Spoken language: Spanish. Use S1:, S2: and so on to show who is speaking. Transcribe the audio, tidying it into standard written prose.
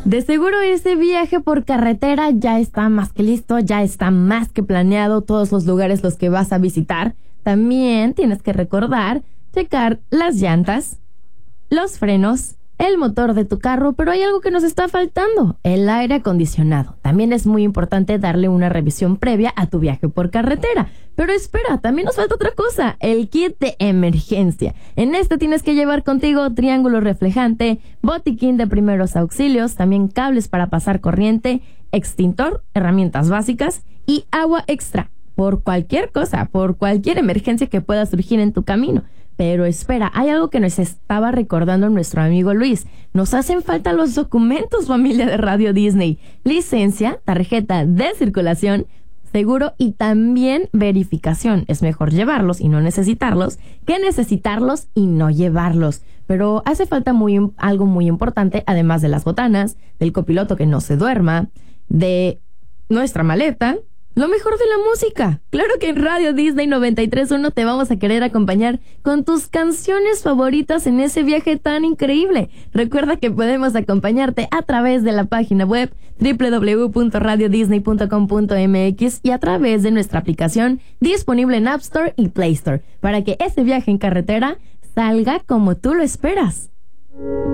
S1: De seguro ese viaje por carretera ya está más que listo, ya está más que planeado, todos los lugares los que vas a visitar. También tienes que recordar checar las llantas, los frenos, el motor de tu carro, pero hay algo que nos está faltando, el aire acondicionado. También es muy importante darle una revisión previa a tu viaje por carretera. Pero espera, también nos falta otra cosa, el kit de emergencia. En este tienes que llevar contigo triángulo reflejante, botiquín de primeros auxilios, también cables para pasar corriente, extintor, herramientas básicas y agua extra. Por cualquier cosa, por cualquier emergencia que pueda surgir en tu camino. Pero espera, hay algo que nos estaba recordando nuestro amigo Luis. Nos hacen falta los documentos, familia de Radio Disney. Licencia, tarjeta de circulación, seguro y también verificación. Es mejor llevarlos y no necesitarlos que necesitarlos y no llevarlos. Pero hace falta algo muy importante, además de las botanas, del copiloto que no se duerma, de nuestra maleta. Lo mejor de la música. Claro que en Radio Disney 93.1 te vamos a querer acompañar con tus canciones favoritas en ese viaje tan increíble. Recuerda que podemos acompañarte a través de la página web www.radiodisney.com.mx y a través de nuestra aplicación disponible en App Store y Play Store para que ese viaje en carretera salga como tú lo esperas.